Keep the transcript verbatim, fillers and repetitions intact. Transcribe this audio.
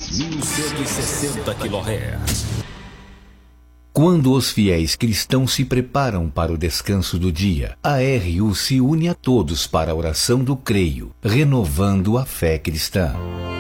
mil cento e sessenta quilohertz. Quando os fiéis cristãos se preparam para o descanso do dia, a R U se une a todos para a oração do creio, renovando a fé cristã.